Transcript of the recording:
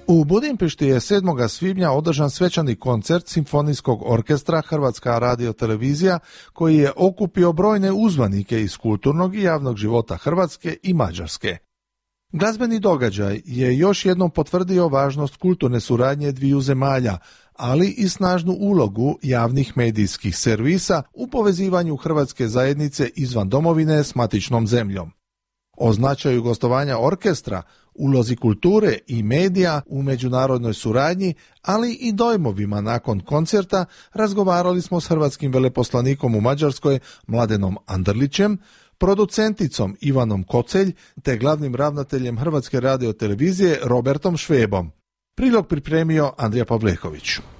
U Budimpešti je 7. svibnja održan svečani koncert Simfonijskog orkestra Hrvatska radiotelevizija koji je okupio brojne uzvanike iz kulturnog i javnog života Hrvatske i Mađarske. Glazbeni događaj je još jednom potvrdio važnost kulturne suradnje dviju zemalja, ali i snažnu ulogu javnih medijskih servisa u povezivanju hrvatske zajednice izvan domovine s matičnom zemljom. O značaju gostovanja orkestra, ulozi kulture i medija u međunarodnoj suradnji, ali i dojmovima nakon koncerta razgovarali smo s hrvatskim veleposlanikom u Mađarskoj Mladenom Anderlićem, producenticom Ivanom Kocelj te glavnim ravnateljem Hrvatske radiotelevizije Robertom Švebom. Prilog pripremio Andrija Pavleković.